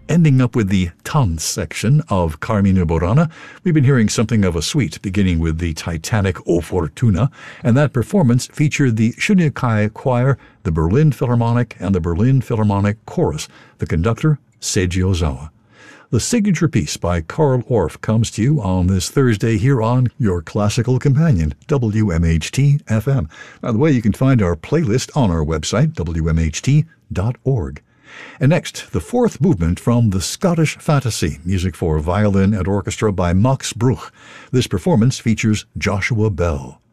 Ending up with the Tanz section of Carmina Burana, we've been hearing something of a suite, beginning with the Titanic O Fortuna, and that performance featured the Shunyakai Choir, the Berlin Philharmonic, and the Berlin Philharmonic Chorus, the conductor Seiji Ozawa. The signature piece by Carl Orff comes to you on this Thursday here on your classical companion, WMHT-FM. By the way, you can find our playlist on our website, wmht.org. And next, the fourth movement from the Scottish Fantasy, music for violin and orchestra by Max Bruch. This performance features Joshua Bell.